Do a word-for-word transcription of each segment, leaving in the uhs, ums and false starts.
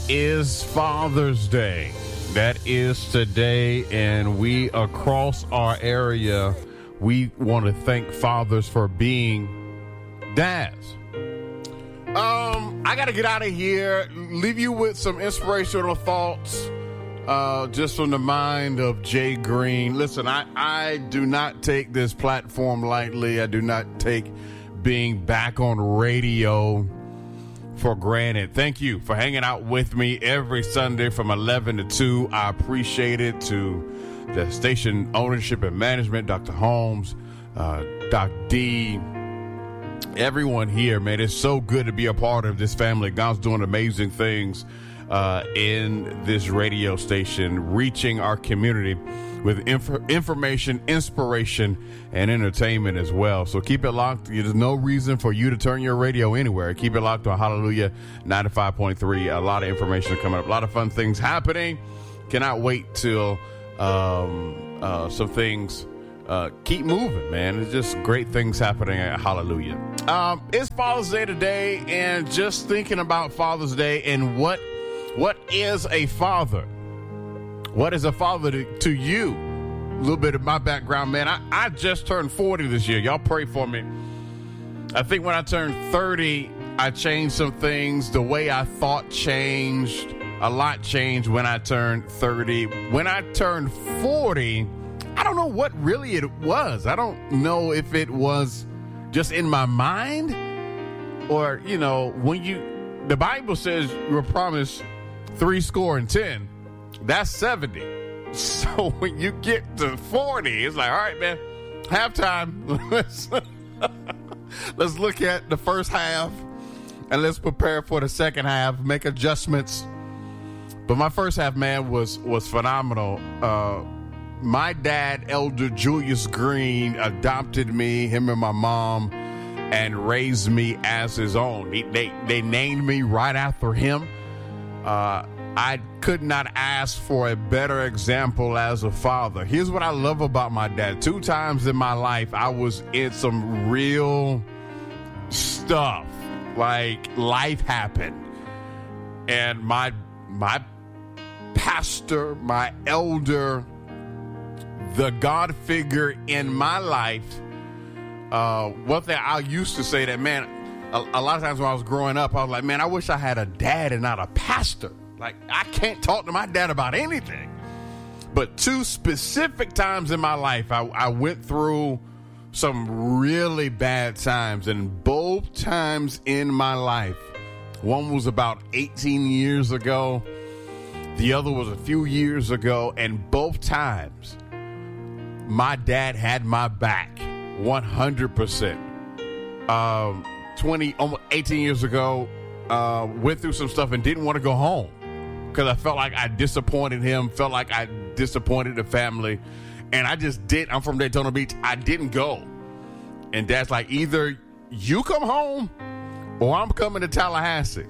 is Father's Day. That is today, and we across our area, we want to thank fathers for being dads. Um, I got to get out of here, leave you with some inspirational thoughts uh, just from the mind of Jay Green. Listen, I, I do not take this platform lightly. I do not take being back on radio for granted. Thank you for hanging out with me every Sunday from eleven to two. I appreciate it. To the station ownership and management, Doctor Holmes, uh, Doc D, everyone here, man. It's so good to be a part of this family. God's doing amazing things uh, in this radio station, reaching our community with inf- information, inspiration, and entertainment as well. So keep it locked. There's no reason for you to turn your radio anywhere. Keep it locked on Hallelujah ninety-five point three. A lot of information coming up. A lot of fun things happening. Cannot wait till um, uh, some things uh, keep moving, man. It's just great things happening at Hallelujah. Um, it's Father's Day today, and just thinking about Father's Day and what what is a father? What is a father to, to you? A little bit of my background, man. I, I just turned forty this year. Y'all pray for me. I think when I turned thirty, I changed some things. The way I thought changed. A lot changed when I turned thirty. When I turned forty, I don't know what really it was. I don't know if it was just in my mind or, you know, when you, the Bible says you're promised three score and ten. That's seventy. So when you get to forty, it's like, all right, man, halftime. Let's, let's look at the first half and let's prepare for the second half, make adjustments. But my first half, man, was, was phenomenal. Uh, my dad, Elder Julius Green, adopted me, him and my mom, and raised me as his own. He, they, they named me right after him. Uh, I could not ask for a better example as a father. Here's what I love about my dad. Two times in my life, I was in some real stuff. Like, life happened. And my my pastor, my elder, the God figure in my life, uh, one thing I used to say that, man, a, a lot of times when I was growing up, I was like, man, I wish I had a dad and not a pastor. Like, I can't talk to my dad about anything. But two specific times in my life, I, I went through some really bad times. And both times in my life, one was about eighteen years ago. The other was a few years ago. And both times, my dad had my back one hundred percent. Um, twenty, almost eighteen years ago, uh, went through some stuff and didn't want to go home. Because I felt like I disappointed him, felt like I disappointed the family. And I just did. I'm from Daytona Beach. I didn't go. And Dad's like, either you come home or I'm coming to Tallahassee.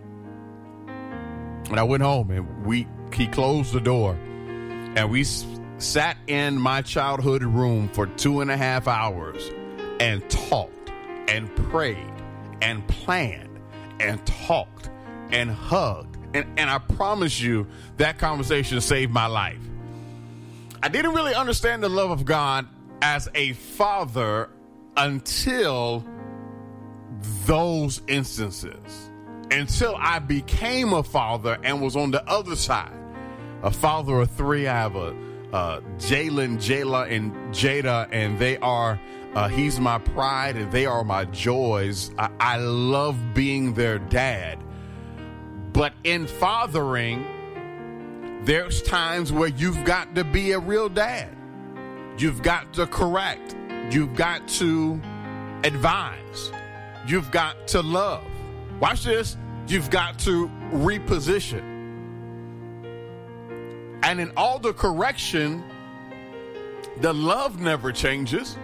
And I went home and we he closed the door. And we s- sat in my childhood room for two and a half hours and talked and prayed and planned and talked and hugged. And, and I promise you, that conversation saved my life. I didn't really understand the love of God as a father until those instances. Until I became a father and was on the other side. A father of three. I have a uh, Jalen, Jayla, and Jada, and they are, uh, he's my pride and they are my joys. I, I love being their dad. But in fathering, there's times where you've got to be a real dad. You've got to correct. You've got to advise. You've got to love. Watch this. You've got to reposition. And in all the correction, the love never changes.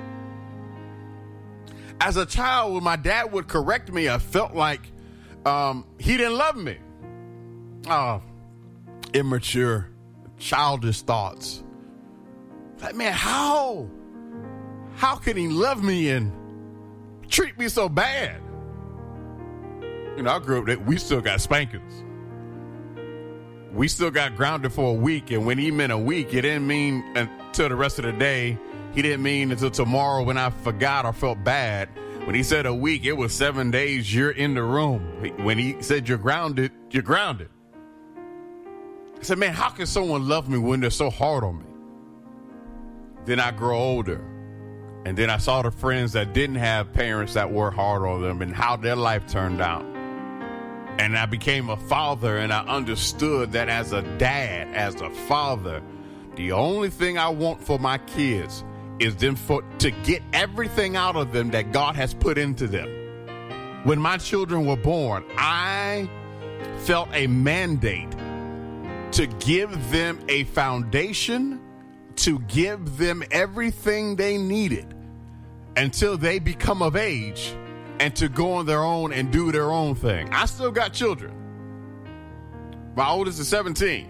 As a child, when my dad would correct me, I felt like um, he didn't love me. Oh, immature, childish thoughts. Like, man, how? How can he love me and treat me so bad? You know, I grew up that we still got spankings. we still got grounded for a week. And when he meant a week, it didn't mean until the rest of the day. He didn't mean until tomorrow when I forgot or felt bad. When he said a week, it was seven days. You're in the room. When he said you're grounded, you're grounded. I said, man, how can someone love me when they're so hard on me? Then I grow older. And then I saw the friends that didn't have parents that were hard on them and how their life turned out. And I became a father, and I understood that as a dad, as a father, the only thing I want for my kids is them for, to get everything out of them that God has put into them. When my children were born, I felt a mandate to give them a foundation, to give them everything they needed until they become of age and to go on their own and do their own thing. I still got children. My oldest is seventeen.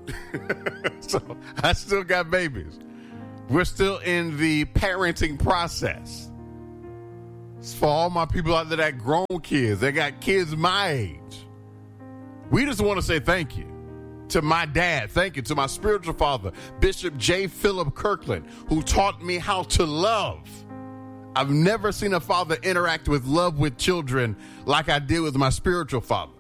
So I still got babies. We're still in the parenting process. It's for all my people out there that grown kids, they got kids my age. We just want to say thank you to my dad. Thank you to my spiritual father, Bishop J. Philip Kirkland, who taught me how to love. I've never seen a father interact with love with children like I did with my spiritual father.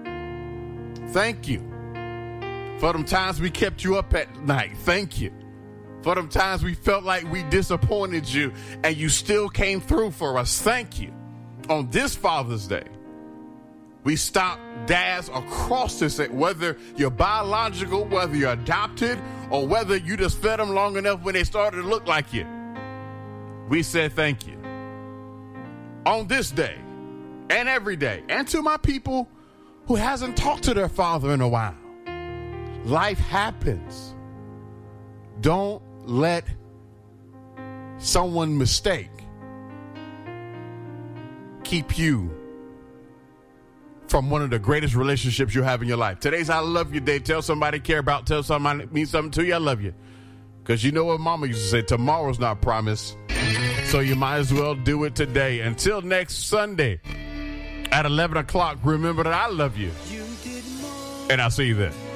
Thank you for them times we kept you up at night. Thank you for them times we felt like we disappointed you and you still came through for us. Thank you. On this Father's Day, we stop dads across this, whether you're biological, whether you're adopted, or whether you just fed them long enough when they started to look like you. We said thank you. On this day and every day, and to my people who hasn't talked to their father in a while. Life happens. Don't let someone mistake keep you from one of the greatest relationships you have in your life. Today's I love you day. Tell somebody care about, tell somebody means something to you. I love you. Because you know what mama used to say, tomorrow's not promised. So you might as well do it today. Until next Sunday at eleven o'clock, remember that I love you. And I'll see you then.